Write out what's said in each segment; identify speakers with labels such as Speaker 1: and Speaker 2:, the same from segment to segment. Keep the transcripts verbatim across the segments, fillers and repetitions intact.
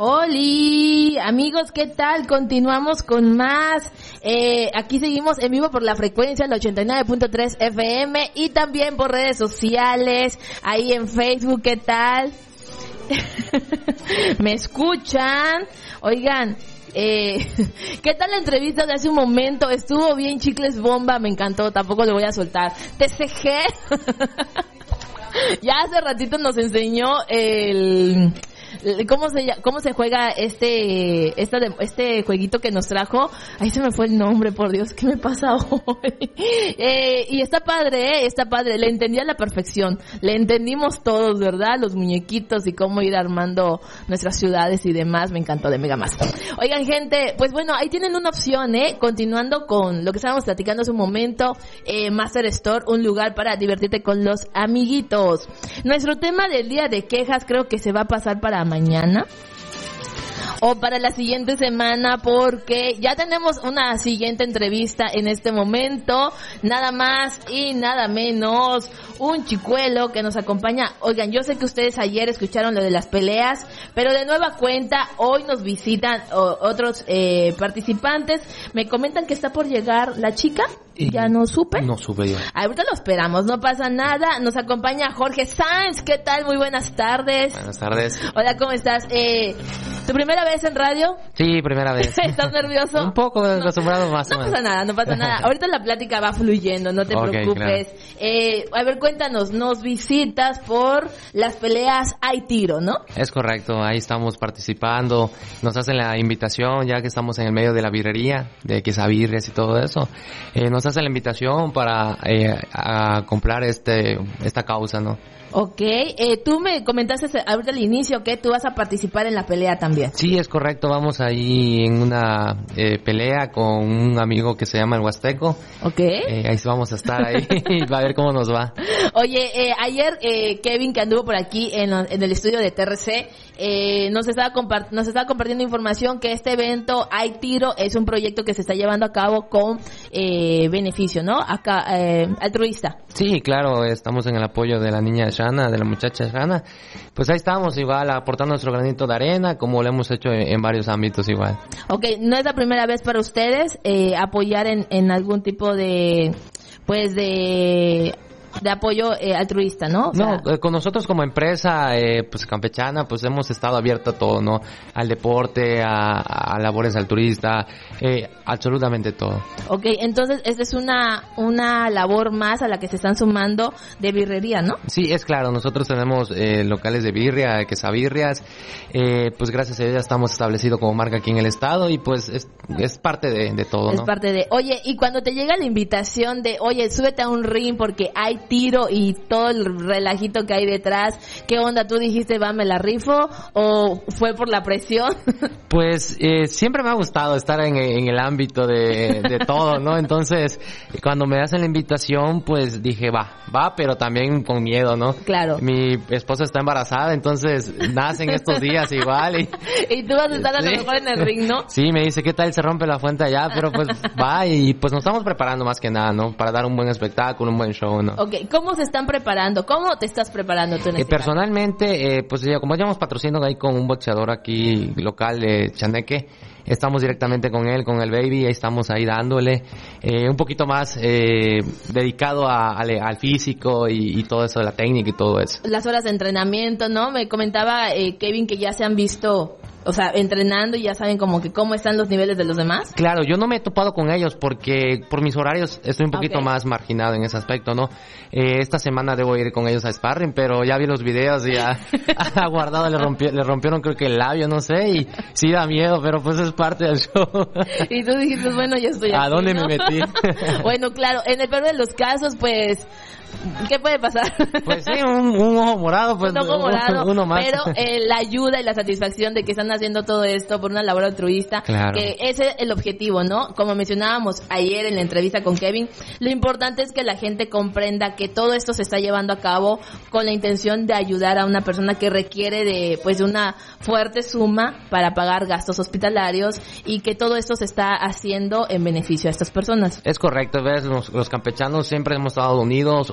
Speaker 1: Oli, amigos, ¿qué tal? Continuamos con más. Eh, aquí seguimos en vivo por la frecuencia del ochenta y nueve punto tres F M y también por redes sociales, ahí en Facebook, ¿qué tal? ¿Me escuchan? Oigan, eh, ¿qué tal la entrevista de hace un momento? Estuvo bien, chicles bomba, me encantó, tampoco le voy a soltar. T C G. Ya hace ratito nos enseñó el... ¿Cómo se cómo se juega este esta de, este jueguito que nos trajo? Ahí se me fue el nombre, por Dios, ¿qué me pasa hoy? Eh, y está padre, eh, está padre, le entendí a la perfección, le entendimos todos, ¿verdad? Los muñequitos y cómo ir armando nuestras ciudades y demás, me encantó de Mega Más. Oigan, gente, pues bueno, ahí tienen una opción, eh, continuando con lo que estábamos platicando hace un momento, eh, Master Store, un lugar para divertirte con los amiguitos. Nuestro tema del día de quejas creo que se va a pasar para mañana o para la siguiente semana, porque ya tenemos una siguiente entrevista en este momento, nada más y nada menos, un chicuelo que nos acompaña. Oigan, yo sé que ustedes ayer escucharon lo de las peleas, pero de nueva cuenta, hoy nos visitan o, otros eh, participantes. Me comentan que está por llegar la chica, ya no supe.
Speaker 2: No supe yo.
Speaker 1: Ahorita lo esperamos, no pasa nada. Nos acompaña Jorge Sanz, ¿qué tal? Muy buenas tardes.
Speaker 2: Buenas tardes.
Speaker 1: Hola, ¿cómo estás? Eh, ¿Tu primera vez en radio?
Speaker 2: Sí, primera vez.
Speaker 1: ¿Estás nervioso?
Speaker 2: Un poco acostumbrado más.
Speaker 1: No pasa nada, no pasa nada. Ahorita la plática va fluyendo, no te okay, preocupes. Claro. Eh, a ver, cuéntanos, nos visitas por las peleas Hay Tiro, ¿no?
Speaker 2: Es correcto, ahí estamos participando. Nos hacen la invitación, ya que estamos en el medio de la birrería, de quesabirrias y todo eso. Eh, nos hacen la invitación para eh, a comprar este esta causa, ¿no?
Speaker 1: Ok, eh, tú me comentaste ahorita al inicio que tú vas a participar en la pelea también.
Speaker 2: Sí, es correcto, vamos ahí en una eh, pelea con un amigo que se llama el Huasteco.
Speaker 1: Ok.
Speaker 2: Eh, ahí vamos a estar ahí y va a ver cómo nos va.
Speaker 1: Oye, eh, ayer eh, Kevin, que anduvo por aquí en, en el estudio de T R C, eh, nos estaba compart- nos estaba compartiendo información que este evento Hay Tiro es un proyecto que se está llevando a cabo con eh, beneficio, ¿no? Acá, eh, altruista.
Speaker 2: Sí, claro, estamos en el apoyo de la niña Shana, de la muchacha Shana. Pues ahí estamos igual aportando nuestro granito de arena, como lo hemos hecho en, en varios ámbitos igual.
Speaker 1: Ok, no es la primera vez para ustedes eh, apoyar en, en algún tipo de, pues de... de apoyo eh, altruista, ¿no? O
Speaker 2: no,
Speaker 1: sea,
Speaker 2: eh, con nosotros como empresa, eh, pues campechana, pues hemos estado abierta a todo, ¿no? Al deporte, a, a labores altruistas, eh, absolutamente todo.
Speaker 1: Ok, entonces esta es una una labor más a la que se están sumando de birrería, ¿no?
Speaker 2: Sí, es claro, nosotros tenemos eh, locales de birria, quesabirrias, eh, pues gracias a ella estamos establecidos como marca aquí en el estado y pues es, es parte de, de todo, ¿no?
Speaker 1: Es parte de, oye, y cuando te llega la invitación de, oye, súbete a un ring porque hay tiro y todo el relajito que hay detrás, ¿qué onda? ¿Tú dijiste, va, me la rifo? ¿O fue por la presión?
Speaker 2: Pues eh, siempre me ha gustado estar en, en el ámbito de, de todo, ¿no? Entonces, cuando me hacen la invitación, pues dije, va, va, pero también con miedo, ¿no?
Speaker 1: Claro.
Speaker 2: Mi esposa está embarazada, entonces nacen estos días igual. Y,
Speaker 1: y tú vas a estar a lo mejor en el ring, ¿no?
Speaker 2: Sí, me dice, ¿qué tal se rompe la fuente allá? Pero pues va y pues nos estamos preparando más que nada, ¿no? Para dar un buen espectáculo, un buen show, ¿no?
Speaker 1: Ok, ¿cómo se están preparando? ¿Cómo te estás preparando tú en este
Speaker 2: eh, Personalmente, eh, pues ya, como llevamos patrocinando ahí con un boxeador aquí local de Chaneque, estamos directamente con él, con el baby, ahí estamos ahí dándole eh, un poquito más eh, dedicado a, a, al físico y, y todo eso, de la técnica y todo eso.
Speaker 1: Las horas de entrenamiento, ¿no? Me comentaba eh, Kevin que ya se han visto, o sea, entrenando y ya saben como que cómo están los niveles de los demás.
Speaker 2: Claro, yo no me he topado con ellos porque por mis horarios estoy un poquito
Speaker 1: okay.
Speaker 2: más marginado en ese aspecto, ¿no? Eh, esta semana debo ir con ellos a sparring, pero ya vi los videos y ya ha guardado, le, rompió, le rompieron creo que el labio, no sé, y sí da miedo, pero pues es parte del show.
Speaker 1: Y tú dijiste, bueno, ya estoy aquí,
Speaker 2: ¿A dónde
Speaker 1: ¿no?
Speaker 2: me metí?
Speaker 1: Bueno, claro, en el peor de los casos, pues... ¿Qué puede pasar?
Speaker 2: Pues sí, un, un ojo morado, pues
Speaker 1: un ojo morado,
Speaker 2: uno más.
Speaker 1: Pero eh, la ayuda y la satisfacción de que están haciendo todo esto por una labor altruista,
Speaker 2: claro.
Speaker 1: Que ese es el objetivo, ¿no? Como mencionábamos ayer en la entrevista con Kevin, lo importante es que la gente comprenda que todo esto se está llevando a cabo con la intención de ayudar a una persona que requiere de, pues, una fuerte suma para pagar gastos hospitalarios y que todo esto se está haciendo en beneficio a estas personas.
Speaker 2: Es correcto, ves, los, los campechanos siempre hemos estado unidos.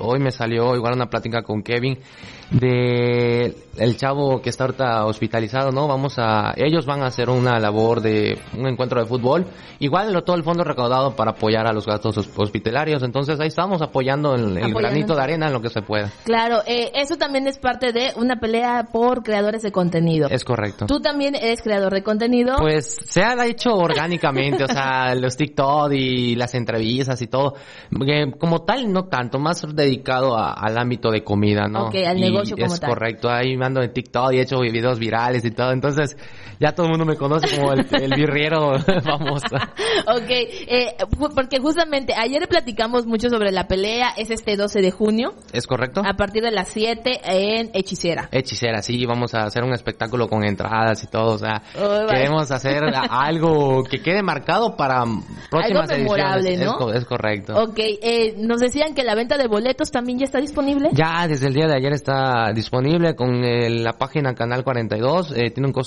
Speaker 2: hoy me salió igual una plática con Kevin de el chavo que está ahorita hospitalizado, ¿no? Vamos a, ellos van a hacer una labor de un encuentro de fútbol, igual lo, todo el fondo recaudado para apoyar a los gastos hospitalarios, entonces ahí estamos apoyando el, el granito de arena en lo que se pueda.
Speaker 1: Claro, eh, eso también es parte de una pelea por creadores de contenido.
Speaker 2: Es correcto.
Speaker 1: Tú también eres creador de contenido.
Speaker 2: Pues se ha hecho orgánicamente, o sea, los TikTok y las entrevistas y todo, porque como tal no tanto, más dedicado a, al ámbito de comida, ¿no?
Speaker 1: Ok, al negocio. Como
Speaker 2: es
Speaker 1: tal.
Speaker 2: Correcto, ahí me ando en TikTok y he hecho videos virales y todo, entonces ya todo el mundo me conoce como el, el birriero famoso.
Speaker 1: Ok, eh, porque justamente ayer platicamos mucho sobre la pelea, es este doce de junio.
Speaker 2: ¿Es correcto?
Speaker 1: A partir de las siete en Hechicera.
Speaker 2: Hechicera, sí, vamos a hacer un espectáculo con entradas y todo, o sea,
Speaker 1: oh,
Speaker 2: queremos hacer algo que quede marcado para próximas
Speaker 1: algo memorable,
Speaker 2: ediciones.
Speaker 1: ¿no?
Speaker 2: Es, es correcto.
Speaker 1: Ok, eh, nos decían que la venta de boletos también ya está disponible.
Speaker 2: Ya, desde el día de ayer está disponible con eh, la página Canal cuarenta y dos, eh, tiene un costo